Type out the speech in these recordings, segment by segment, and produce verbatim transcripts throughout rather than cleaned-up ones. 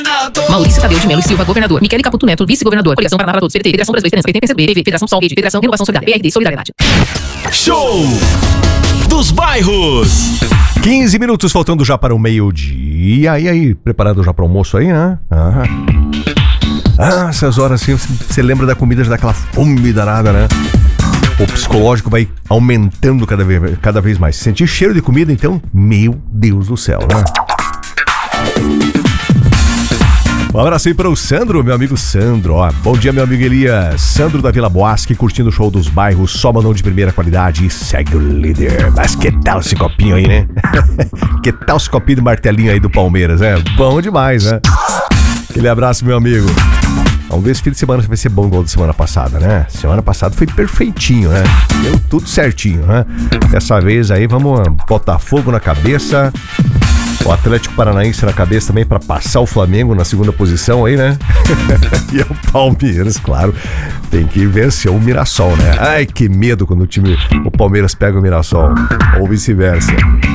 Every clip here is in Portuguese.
Maurício Tadeu de Melo e Silva, governador. Michele Caputo Neto, vice-governador. Coligação Paraná para Todos, P D T, Federação Brasileira de Esperança, P T, P C B, P V, Federação Sol, Rede, Federação Renovação Solidária, P R D, Solidariedade. Show dos bairros. quinze minutos faltando já para o meio-dia. E aí, preparado já para o almoço aí, né? Ah, ah essas horas assim, você lembra da comida, já dá aquela fome danada, né? O psicológico vai aumentando cada vez, cada vez mais. Sentir cheiro de comida, então, meu Deus do céu, né? Um abraço aí para o Sandro, meu amigo Sandro. Ó, bom dia, meu amigo Elias. Sandro da Vila Boasque, curtindo o show dos bairros, só mandão de primeira qualidade e segue o líder. Mas que tal esse copinho aí, né? Que tal esse copinho de martelinho aí do Palmeiras, né? Bom demais, né? Aquele abraço, meu amigo. Vamos ver se fim de semana vai ser bom igual da semana passada, né? Semana passada foi perfeitinho, né? Deu tudo certinho, né? Dessa vez aí vamos botar fogo na cabeça. O Atlético Paranaense na cabeça também para passar o Flamengo na segunda posição aí, né? E o Palmeiras, claro, tem que vencer o Mirassol, né? Ai, que medo quando o time, o Palmeiras pega o Mirassol, ou vice-versa.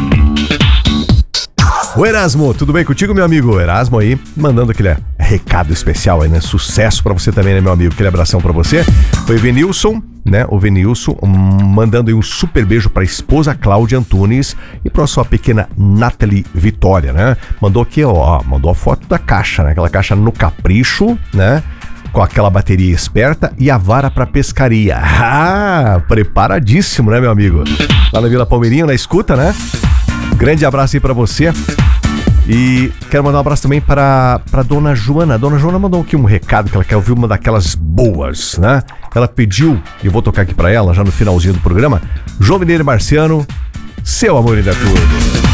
O Erasmo, tudo bem contigo, meu amigo? Erasmo aí, mandando aquele recado especial aí, né? Sucesso pra você também, né, meu amigo? Aquele abração pra você. Foi o Venilson, né? O Venilson mandando aí um super beijo pra esposa Cláudia Antunes e pra sua pequena Nathalie Vitória, né? Mandou aqui, ó, mandou a foto da caixa, né? Aquela caixa no capricho, né? Com aquela bateria esperta e a vara pra pescaria. Ah, preparadíssimo, né, meu amigo? Lá na Vila Palmeirinho, na escuta, né? Grande abraço aí pra você. E quero mandar um abraço também para para Dona Joana. A Dona Joana mandou aqui um recado que ela quer ouvir uma daquelas boas, né? Ela pediu, e eu vou tocar aqui pra ela já no finalzinho do programa, João Mineiro Marciano, Seu Amor Ainda é Tudo.